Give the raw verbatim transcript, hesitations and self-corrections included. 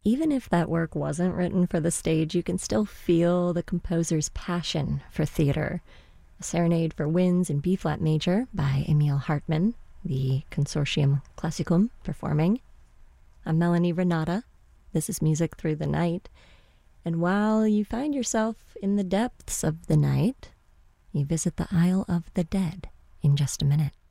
even if that work wasn't written for the stage, you can still feel the composer's passion for theater. A Serenade for Winds in B-flat major by Emil Hartmann, the Consortium Classicum performing. I'm Melanie Renata. This is Music Through the Night. And while you find yourself in the depths of the night, you visit the Isle of the Dead in just a minute.